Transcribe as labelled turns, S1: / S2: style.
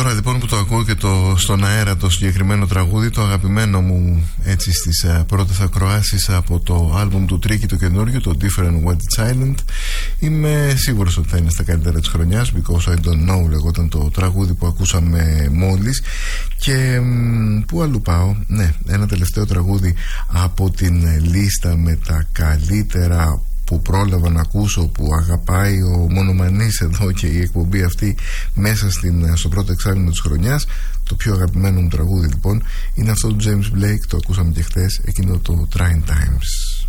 S1: Τώρα λοιπόν που το ακούω και στον αέρα το συγκεκριμένο τραγούδι, το αγαπημένο μου έτσι στις πρώτες ακροάσεις από το άλμπουμ του Tricky το καινούργιο, το Different When It's Silent, είμαι σίγουρος ότι θα είναι στα καλύτερα της χρονιάς. Because I Don't Know λεγόταν το τραγούδι που ακούσαμε μόλις. Και πού αλλού πάω? Ναι, ένα τελευταίο τραγούδι από την λίστα με τα καλύτερα που πρόλαβα να ακούσω, που αγαπάει ο Μονομανής εδώ και η εκπομπή αυτή μέσα στο πρώτο εξάμηνο της χρονιάς. Το πιο αγαπημένο μου τραγούδι λοιπόν είναι αυτό του James Blake, το ακούσαμε και χθες, εκείνο το Trying Times.